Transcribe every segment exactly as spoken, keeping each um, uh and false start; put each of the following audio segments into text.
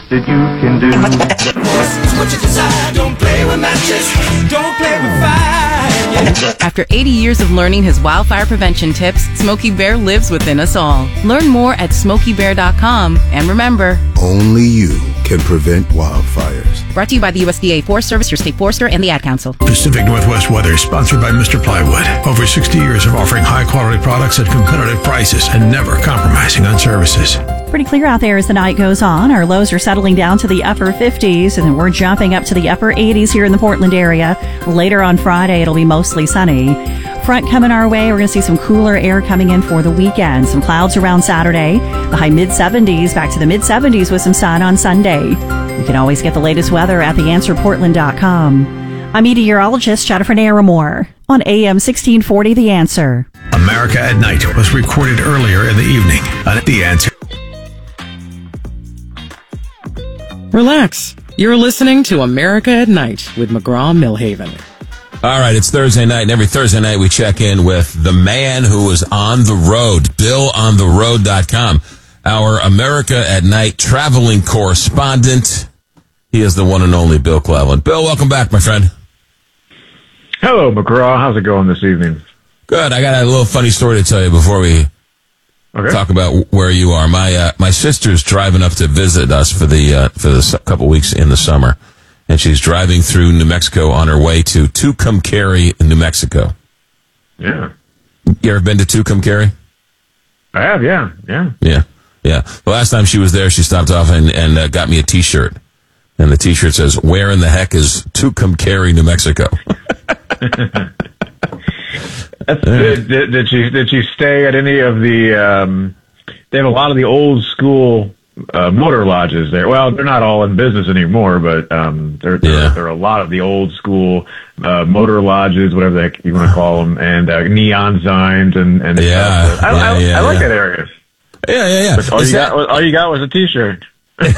that you can do. What you desire, don't play with matches, don't play with fire. After eighty years of learning his wildfire prevention tips, Smokey Bear lives within us all. Learn more at smokey bear dot com. And remember, only you can prevent wildfires. Brought to you by the U S D A Forest Service, your state forester, and the Ad Council. Pacific Northwest Weather, sponsored by Mister Plywood. Over sixty years of offering high-quality products at competitive prices and never compromising on services. Pretty clear out there as the night goes on. Our lows are settling down to the upper fifties, and then we're jumping up to the upper eighties here in the Portland area. Later on Friday, it'll be mostly sunny. Front coming our way. We're going to see some cooler air coming in for the weekend. Some clouds around Saturday. The high mid-seventies, back to the mid-seventies with some sun on Sunday. You can always get the latest weather at the answer portland dot com. I'm meteorologist Jennifer Naramore on A M sixteen forty The Answer. America at Night was recorded earlier in the evening on The Answer. Relax. You're listening to America at Night with McGraw-Milhaven. All right, it's Thursday night, and every Thursday night we check in with the man who is on the road, bill on the road dot com, our America at Night traveling correspondent. He is the one and only Bill Cleveland. Bill, welcome back, my friend. Hello, McGraw. How's it going this evening? Good. I got a little funny story to tell you before we okay. talk about where you are. My uh, my sister's driving up to visit us for the uh, for the couple weeks in the summer. And she's driving through New Mexico on her way to Tucumcari, New Mexico. Yeah. You ever been to Tucumcari? I have, yeah, yeah. Yeah, yeah. The last time she was there, she stopped off and, and uh, got me a T-shirt. And the T-shirt says, "Where in the heck is Tucumcari, New Mexico?" That's, did, did, did, she, did she stay at any of the... Um, they have a lot of the old school... Uh, motor lodges there. Well, they're not all in business anymore, but um, there, there, yeah. there are a lot of the old school uh, motor lodges, whatever the heck you want to call them, and uh, neon signs and and yeah, stuff. I, yeah, I, yeah, I like yeah. that area. Yeah, yeah, yeah. But all is you that, got, all you got was a T-shirt.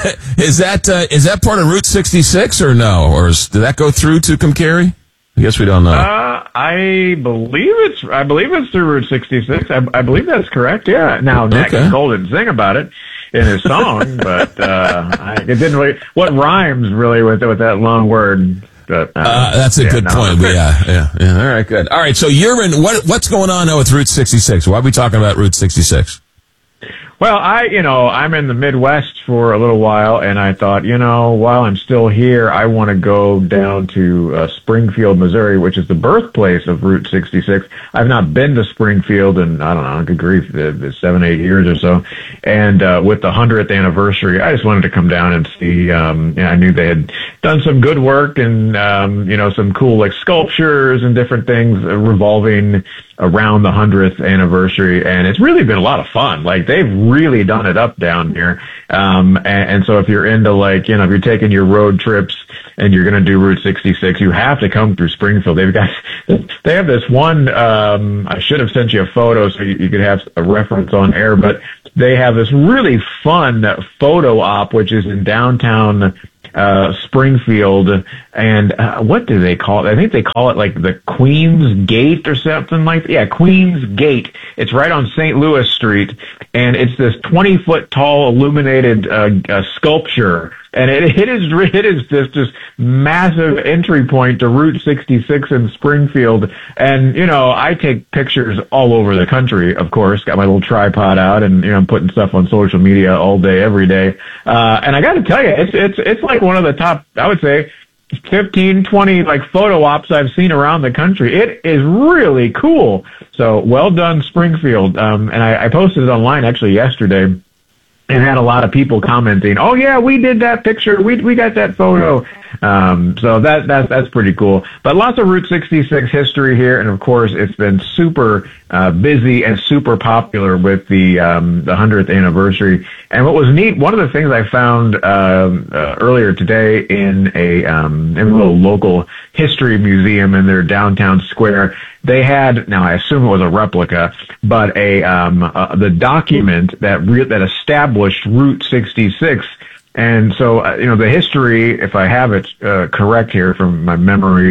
is that uh, is that part of Route sixty-six or no? Or is, did that go through Tucumcari? I guess we don't know. Uh, I believe it's I believe it's through Route sixty-six. I, I believe that's correct. Yeah. Now, Nat okay. Cole didn't sing about it in his song, but uh, I, it didn't really. What rhymes really with with that long word? But, uh, uh, that's a yeah, good no. point. But yeah, yeah, yeah. All right, good. All right, so you're in. What what's going on now with Route sixty-six? Why are we talking about Route sixty-six? Well, I, you know, I'm in the Midwest for a little while, and I thought, you know, while I'm still here, I want to go down to uh, Springfield, Missouri, which is the birthplace of Route sixty-six. I've not been to Springfield in, I don't know, good grief, uh, seven, eight years or so. And uh, with the hundredth anniversary, I just wanted to come down and see. Um, you know, I knew they had done some good work and, um, you know, some cool, like, sculptures and different things revolving around the hundredth anniversary, and it's really been a lot of fun. Like, they've really done it up down here. Um, and, and so if you're into, like, you know, if you're taking your road trips and you're going to do Route sixty-six, you have to come through Springfield. They've got, they have this one, um, I should have sent you a photo so you, you could have a reference on air, but they have this really fun photo op, which is in downtown uh, Springfield, and uh, what do they call it? I think they call it like the Queen's Gate or something like that. Yeah, Queen's Gate. It's right on Saint Louis Street, and it's this twenty foot tall illuminated uh, uh, sculpture, and it, it is it is this just massive entry point to Route sixty-six in Springfield. And you know, I take pictures all over the country. Of course, got my little tripod out, and you know, I'm putting stuff on social media all day, every day. Uh, and I got to tell you, it's it's it's like one of the top, I would say, fifteen, twenty like photo ops I've seen around the country. It is really cool. So well done, Springfield. Um, and I, I posted it online actually yesterday, and had a lot of people commenting, "Oh yeah, we did that picture. We we got that photo." Um, so that that's that's pretty cool. But lots of Route sixty-six history here, and of course, it's been super uh, busy and super popular with the um, the hundredth anniversary. And what was neat, one of the things I found um, uh, earlier today in a um, in a little local history museum in their downtown square, they had, now I assume it was a replica, but a um, uh, the document that re- that established Route sixty-six. And so, uh, you know, the history, if I have it uh, correct here from my memory,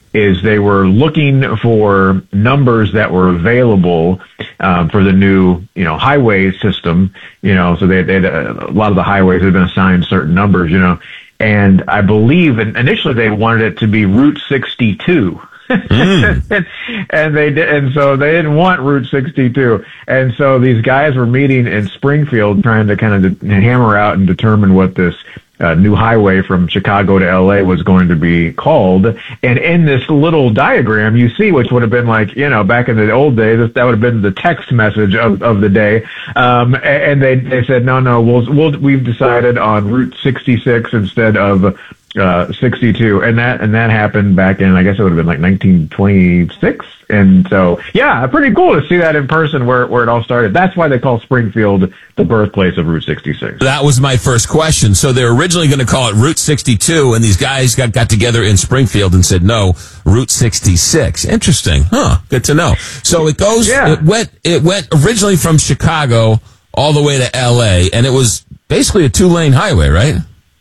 is they were looking for numbers that were available um, for the new, you know, highway system. You know, so they, they had a, a lot of the highways had been assigned certain numbers. You know, and I believe initially they wanted it to be Route sixty-two. Mm. and, and they did, and so they didn't want Route sixty-two. And so these guys were meeting in Springfield, trying to kind of de- hammer out and determine what this uh, new highway from Chicago to L A was going to be called. And in this little diagram, you see, which would have been like, you know, back in the old days, that would have been the text message of, of the day. Um, and they they said, no, no, we'll, we'll we've decided on Route sixty-six instead of uh sixty-two, and that and that happened back in, I guess it would have been like nineteen twenty-six. And so yeah, pretty cool to see that in person where where it all started. That's why they call Springfield the birthplace of Route sixty-six. That was my first question. So they're originally going to call it Route sixty-two, and these guys got got together in Springfield and said no, Route sixty-six. Interesting. Huh, good to know. So it goes yeah. it went it went originally from Chicago all the way to L A, and it was basically a two-lane highway, right?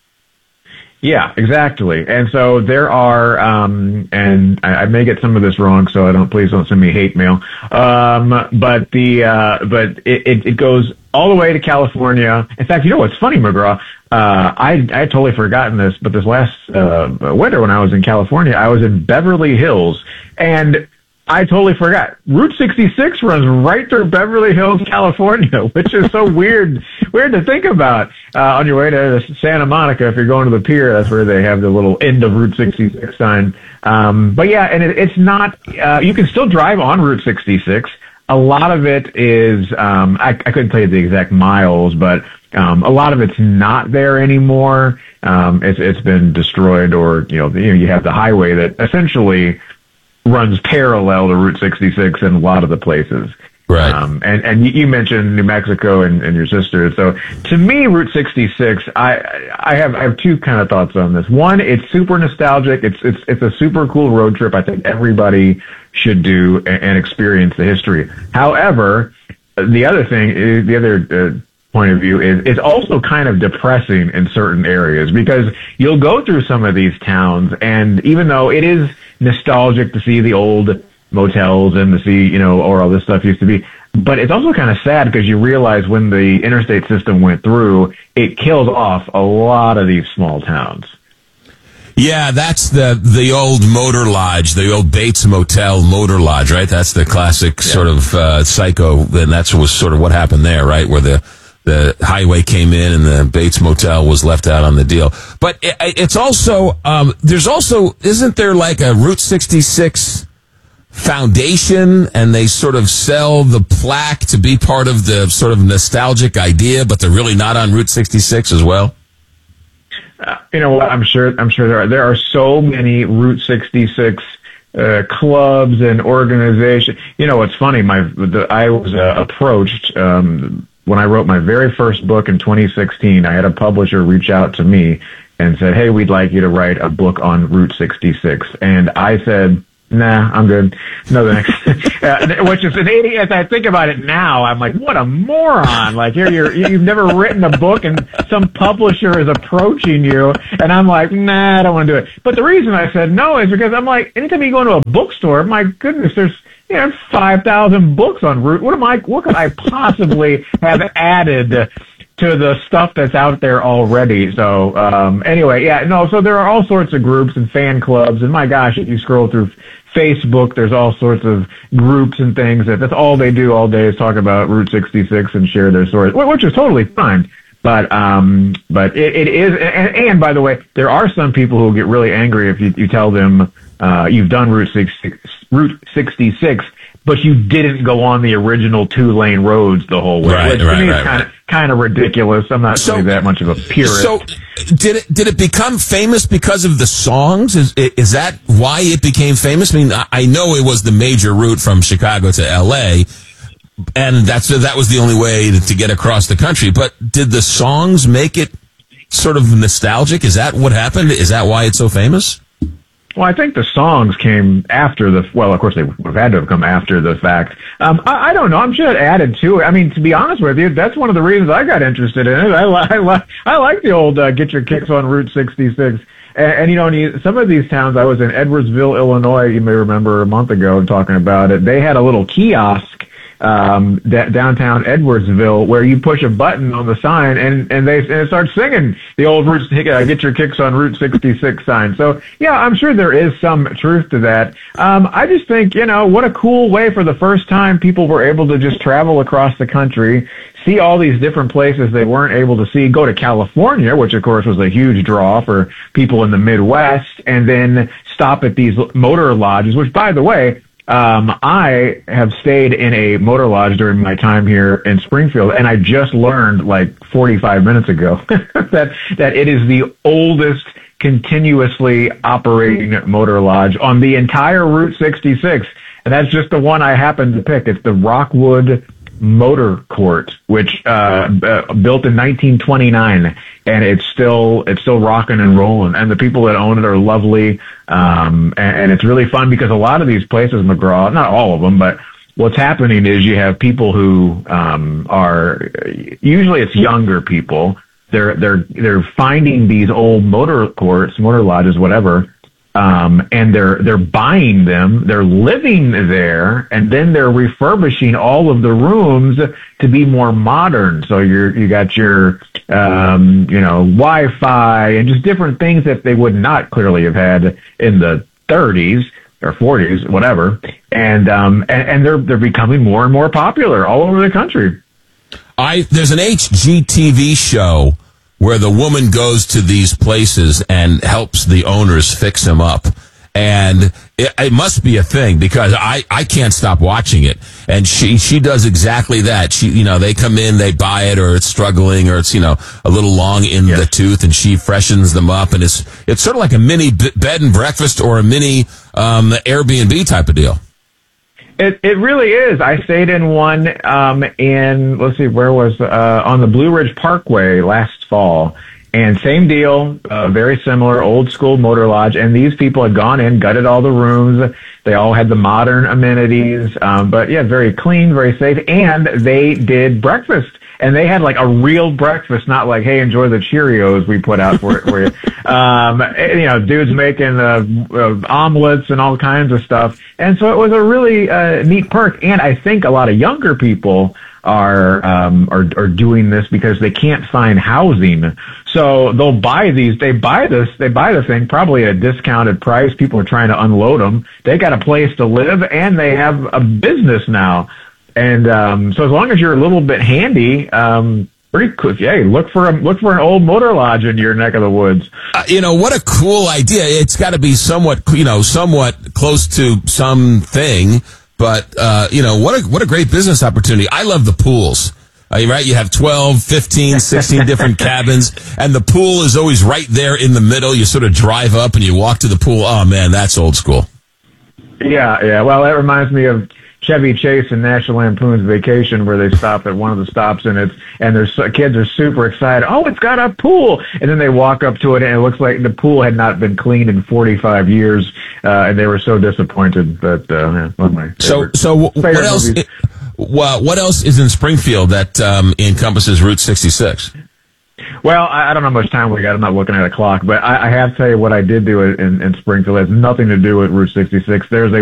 Yeah, exactly. And so there are, um, and I, I may get some of this wrong, so I don't, please don't send me hate mail. Um, but the, uh, but it, it, it goes all the way to California. In fact, you know what's funny, McGraw? Uh, I, I had totally forgotten this, but this last, uh, winter when I was in California, I was in Beverly Hills, and I totally forgot. Route sixty-six runs right through Beverly Hills, California, which is so weird, weird to think about. Uh, on your way to Santa Monica, if you're going to the pier, that's where they have the little end of Route sixty-six sign. Um, but yeah, and it, it's not, uh, you can still drive on Route sixty-six. A lot of it is, um, I, I couldn't tell you the exact miles, but, um, a lot of it's not there anymore. Um, it's, it's been destroyed, or, you know, you know, you have the highway that essentially runs parallel to Route sixty-six in a lot of the places. Right. Um, and, and you mentioned New Mexico and, and your sister. So to me, Route sixty-six, I, I have, I have two kind of thoughts on this. One, it's super nostalgic. It's, it's, it's a super cool road trip. I think everybody should do and, and experience the history. However, the other thing is, the other, uh, point of view is it's also kind of depressing in certain areas, because you'll go through some of these towns, and even though it is nostalgic to see the old motels and to see, you know, or all this stuff used to be, but it's also kind of sad because you realize when the interstate system went through, it killed off a lot of these small towns. Yeah, that's the the old motor lodge, the old Bates Motel motor lodge, right? That's the classic yeah. sort of uh, psycho, and that's was sort of what happened there, right? Where the The highway came in and the Bates Motel was left out on the deal. But it, it's also, um, there's also, isn't there like a Route sixty-six foundation, and they sort of sell the plaque to be part of the sort of nostalgic idea, but they're really not on Route sixty-six as well? Uh, you know what? I'm sure, I'm sure there are, there are so many Route sixty-six Uh, clubs and organizations. You know, it's funny. My, the, I was uh, approached, um, when I wrote my very first book in twenty sixteen, I had a publisher reach out to me and said, hey, we'd like you to write a book on Route sixty-six. And I said, nah, I'm good. No thanks. uh, which is an idiot. As I think about it now, I'm like, what a moron. Like, here you're, you've never written a book and some publisher is approaching you. And I'm like, nah, I don't want to do it. But the reason I said no is because I'm like, anytime you go into a bookstore, my goodness, there's, you know, five thousand books on Route. What am I, what could I possibly have added to the stuff that's out there already? So, um, anyway, yeah, no, so there are all sorts of groups and fan clubs, and my gosh, if you scroll through Facebook, there's all sorts of groups and things that that's all they do all day is talk about Route sixty-six and share their stories, which is totally fine. But, um, but it, it is, and, and by the way, there are some people who will get really angry if you, you tell them, uh, you've done Route sixty-six, Route sixty-six, but you didn't go on the original two lane roads the whole way. Right, Which right, to me right, is kind of, right. kind of ridiculous. I'm not so, really that much of a purist. So, did it did it become famous because of the songs? Is is that why it became famous? I mean, I know it was the major route from Chicago to L A, and that's that was the only way to, to get across the country. But did the songs make it sort of nostalgic? Is that what happened? Is that why it's so famous? Well, I think the songs came after the, well, of course they would have had to have come after the fact. Um, I, I don't know. I'm sure it added to it. I mean, to be honest with you, that's one of the reasons I got interested in it. I, li- I, li- I like the old uh, Get Your Kicks on Route sixty-six. And, and you know, and you, some of these towns, I was in Edwardsville, Illinois, you may remember a month ago talking about it. They had a little kiosk um d- downtown Edwardsville where you push a button on the sign and and they and it starts singing the old Route uh, Get Your Kicks on Route sixty-six sign. So yeah, I'm sure there is some truth to that. um I just think, you know, what a cool way for the first time people were able to just travel across the country, see all these different places they weren't able to see, go to California, which of course was a huge draw for people in the Midwest, and then stop at these motor lodges, which, by the way, Um, I have stayed in a motor lodge during my time here in Springfield, and I just learned like forty-five minutes ago that that it is the oldest continuously operating motor lodge on the entire Route sixty-six, and that's just the one I happened to pick. It's the Rockwood Motor Court, which uh, uh built in nineteen twenty-nine, and it's still it's still rocking and rolling, and the people that own it are lovely. Um and, and it's really fun because a lot of these places, McGraw, not all of them, but what's happening is you have people who um are, usually it's younger people, they're they're they're finding these old motor courts, motor lodges, whatever, Um, and they're they're buying them, they're living there, and then they're refurbishing all of the rooms to be more modern. So you're you got your um, you know Wi-Fi and just different things that they would not clearly have had in the thirties or forties, whatever. And um, and, and they're they're becoming more and more popular all over the country. I there's an H G T V show where the woman goes to these places and helps the owners fix them up. And it, it must be a thing because I, I can't stop watching it. And she, she does exactly that. She, you know, they come in, they buy it, or it's struggling, or it's, you know, a little long in yes. the tooth, and she freshens them up. And it's, it's sort of like a mini b- bed and breakfast or a mini, um, Airbnb type of deal. It it really is. I stayed in one um, in, let's see, where was, uh, on the Blue Ridge Parkway last fall. And same deal, uh, very similar, old school motor lodge. And these people had gone in, gutted all the rooms. They all had the modern amenities. Um, but yeah, very clean, very safe. And they did breakfast. And they had like a real breakfast, not like, hey, enjoy the Cheerios we put out for, for you. Um, you know, dudes making uh, uh, omelets and all kinds of stuff. And so it was a really uh, neat perk. And I think a lot of younger people are, um, are are doing this because they can't find housing. So they'll buy these. They buy this. They buy the thing probably at a discounted price. People are trying to unload them. They got a place to live, and they have a business now. And um, so as long as you're a little bit handy, um, pretty cool. Hey, look for a, look for an old motor lodge in your neck of the woods. Uh, you know, what a cool idea. It's got to be somewhat, you know, somewhat close to something, but, uh, you know, what a, what a great business opportunity. I love the pools. Uh, right? You have twelve, fifteen, sixteen different cabins, and the pool is always right there in the middle. You sort of drive up and you walk to the pool. Oh, man, that's old school. Yeah, yeah. Well, that reminds me of Chevy Chase and National Lampoon's Vacation, where they stop at one of the stops, and it's and there's kids are super excited. Oh, it's got a pool, and then they walk up to it, and it looks like the pool had not been cleaned in forty-five years, uh, and they were so disappointed. But uh, yeah, one of my so, so what else? It, well, what else is in Springfield that um, encompasses Route sixty-six? Well, I, I don't know how much time we got. I'm not looking at a clock, but I, I have to tell you what I did do in, in Springfield. It has nothing to do with Route sixty-six. There's a